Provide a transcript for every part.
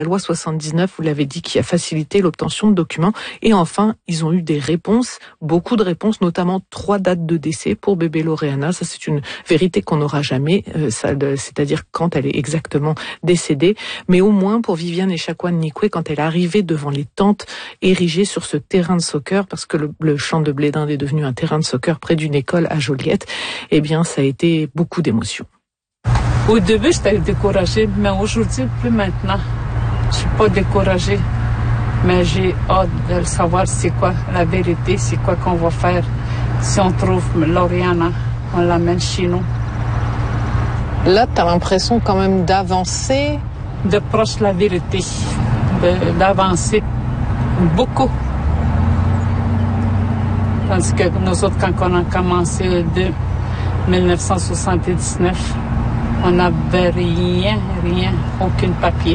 La loi 79, vous l'avez dit, qui a facilité l'obtention de documents. Et enfin, ils ont eu des réponses, beaucoup de réponses, notamment 3 dates de décès pour bébé Loreana. Ça, c'est une vérité qu'on n'aura jamais, c'est-à-dire quand elle est exactement décédée. Mais au moins pour Viviane Echaquan Nikwe, quand elle est arrivée devant les tentes érigées sur ce terrain de soccer, parce que le champ de blé d'Inde est devenu un terrain de soccer près d'une école à Joliette, eh bien, ça a été beaucoup d'émotions. Au début, j'étais découragée, mais aujourd'hui, plus maintenant. Je suis pas découragée, mais j'ai hâte de savoir c'est quoi la vérité, c'est quoi qu'on va faire. Si on trouve Loreana, on l'amène chez nous. Là, tu as l'impression quand même d'avancer? De proche de la vérité, d'avancer beaucoup. Parce que nous autres, quand on a commencé de 1979, on n'avait rien, aucun papier.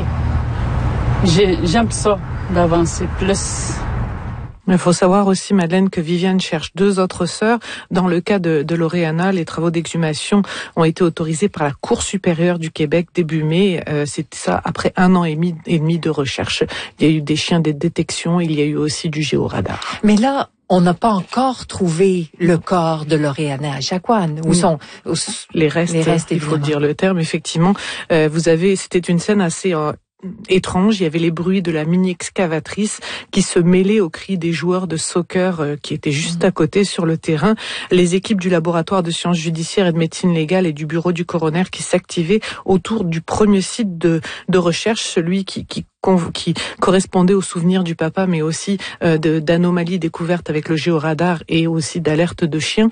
J'aime ça, d'avancer plus. Il faut savoir aussi, Madeleine, que Viviane cherche 2 autres sœurs. Dans le cas de Loreana, les travaux d'exhumation ont été autorisés par la Cour supérieure du Québec début mai. C'est ça après 1 an et demi de recherche. Il y a eu des chiens de détection, il y a eu aussi du géoradar. Mais là, on n'a pas encore trouvé le corps de Loreana Echaquan. Où sont les restes, il faut dire le terme, effectivement. C'était une scène assez étrange. Il y avait les bruits de la mini-excavatrice qui se mêlaient aux cris des joueurs de soccer qui étaient juste à côté sur le terrain. Les équipes du laboratoire de sciences judiciaires et de médecine légale et du bureau du coroner qui s'activaient autour du premier site de recherche, celui qui correspondait aux souvenirs du papa, mais aussi d'anomalies découvertes avec le géoradar et aussi d'alertes de chiens.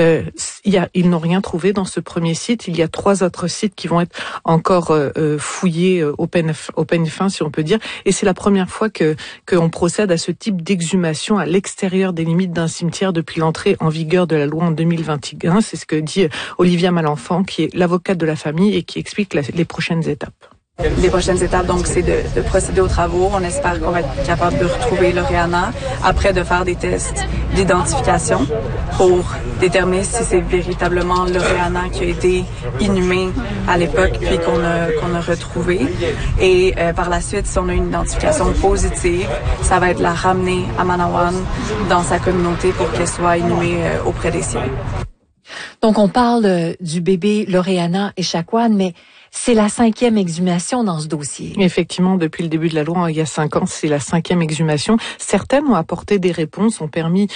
Ils n'ont rien trouvé dans ce premier site. Il y a 3 autres sites qui vont être encore fouillés au peine fin, si on peut dire. Et c'est la première fois qu'on procède à ce type d'exhumation à l'extérieur des limites d'un cimetière depuis l'entrée en vigueur de la loi en 2021. C'est ce que dit Olivia Malenfant, qui est l'avocate de la famille et qui explique les prochaines étapes. Les prochaines étapes, donc, c'est de procéder aux travaux. On espère qu'on va être capable de retrouver Loreana, après de faire des tests d'identification pour déterminer si c'est véritablement Loreana qui a été inhumée à l'époque puis qu'on a retrouvé. Et par la suite, si on a une identification positive, ça va être la ramener à Manawan dans sa communauté pour qu'elle soit inhumée auprès des siens. Donc, on parle du bébé Loreana Echaquan, mais c'est la 5e exhumation dans ce dossier. Effectivement, depuis le début de la loi, il y a 5 ans, c'est la 5e exhumation. Certaines ont apporté des réponses, ont permis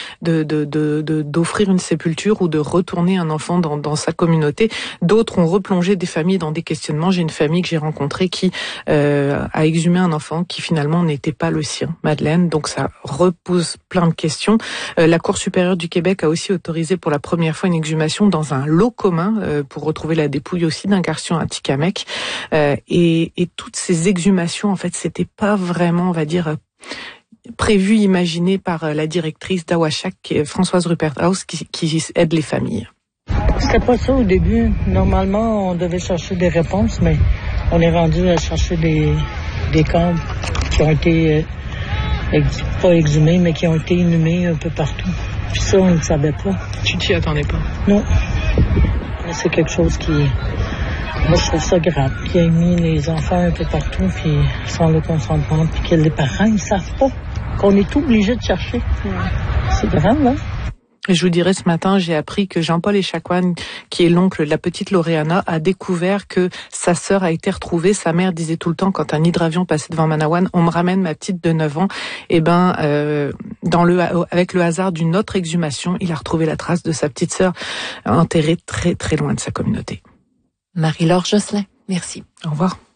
d'offrir une sépulture ou de retourner un enfant dans sa communauté. D'autres ont replongé des familles dans des questionnements. J'ai une famille que j'ai rencontrée qui a exhumé un enfant qui finalement n'était pas le sien, Madeleine. Donc ça repose plein de questions. La Cour supérieure du Québec a aussi autorisé pour la première fois une exhumation dans un lot commun pour retrouver la dépouille aussi d'un garçon à Tikamek. Et toutes ces exhumations, en fait, c'était pas vraiment, on va dire, prévu, imaginé par la directrice d'Awashak, Françoise Rupert-House, qui aide les familles. C'était pas ça au début. Normalement, on devait chercher des réponses, mais on est rendu à chercher des corps qui ont été pas exhumés, mais qui ont été inhumés un peu partout. Puis ça, on ne savait pas. Tu t'y attendais pas? Non. C'est quelque chose qui... Moi, je trouve ça grave. Qui a mis les enfants un peu partout, puis sans le consentement, puis que les parents, ils savent pas qu'on est obligé de chercher. C'est grave, hein? Je vous dirais, ce matin, j'ai appris que Jean-Paul Echaquan, qui est l'oncle de la petite Loreana, a découvert que sa sœur a été retrouvée. Sa mère disait tout le temps, quand un hydravion passait devant Manawan, on me ramène ma petite de 9 ans. Et avec le hasard d'une autre exhumation, il a retrouvé la trace de sa petite sœur enterrée très, très loin de sa communauté. Marie-Laure Josselin, merci. Au revoir.